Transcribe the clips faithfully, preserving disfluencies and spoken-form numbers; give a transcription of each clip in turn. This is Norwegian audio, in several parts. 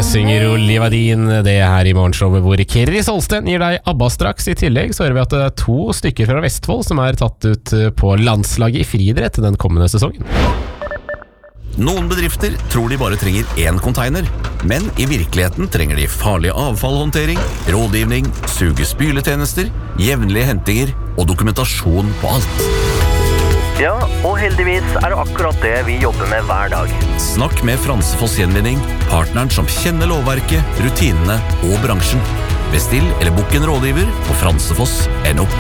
synger Olivia Dean, det her i morgenshowet hvor Chris Holsten gir deg ABBA straks. I tillegg så hører vi at det er to stykker fra Vestfold som er tatt ut på landslaget i friidrett den kommende sesongen. Noen bedrifter tror de bare trenger én container, men i virkeligheten trenger de farlig avfallhåndtering, rådgivning, sugespyletjenester, jevnlige hentinger og dokumentasjon på alt. Ja, og heldigvis er det akkurat det vi jobber med hver dag. Snakk med Fransefoss Gjenvinning, partneren som kjenner lovverket, rutinene og bransjen. Bestill eller bok en rådgiver på fransefoss punktum no.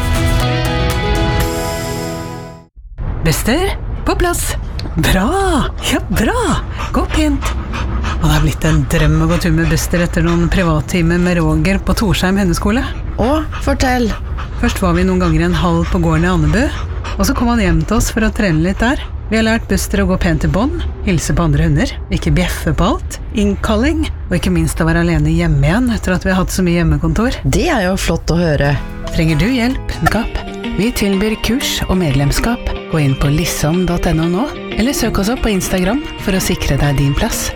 Bester, på plass. Bra, ja bra. Gå pent. Og det har blitt en drøm å gå tur med Bester etter noen privattimer med Roger på Torsheim Henneskole. Å, fortell. Først var vi noen ganger en halv på gården i Annebu, og så kom han hjem til oss for å trene litt der. Vi har lært Bester å gå pent i bånd, hilse på andre hunder, ikke bjeffe på alt, innkalling, og ikke minst å være alene hjemme igjen etter at vi har hatt så mye hjemmekontor. Det er jo flott å høre. Trenger du hjelp? Skap. Vi tilbyr kurs og medlemskap. Gå inn på lissom punktum no nå, eller søk oss opp på Instagram for å sikre deg din plass.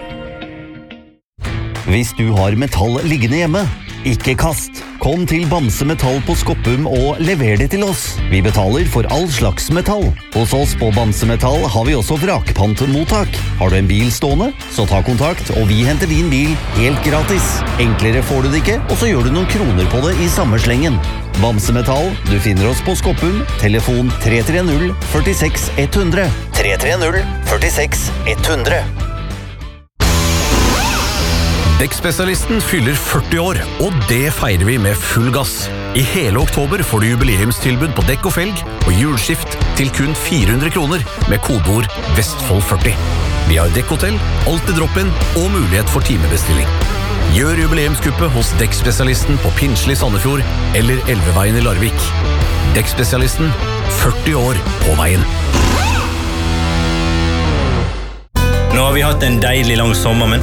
Hvis du har metall liggende hjemme, ikke kast. Kom til Bamse Metall på Skoppum og lever det til oss. Vi betaler for all slags metall. Hos oss på Bamse Metall har vi også vrakpantmottak. Har du en bil stående, så ta kontakt, og vi henter din bil helt gratis. Enklere får du det ikke, og så gjør du noen kroner på det i samme slengen. Bamse Metall, du finner oss på Skoppum, telefon tre tre null fire seks ett null null. tre tre null fire seks ett null null. Dekkspesialisten fyller førti år, og det feirer vi med full gass. I hele oktober får du jubileumstilbud på dekk og felg, og hjulskift til kun fire hundre kroner med kodeord Vestfold førti. Vi har dekkhotell, alltid drop-in og mulighet for timebestilling. Gjør jubileumskuppet hos Dekkspesialisten på Pinsli Sandefjord eller Elveveien i Larvik. Dekkspesialisten, førti år på veien. Nå har vi hatt en deilig lang sommer, men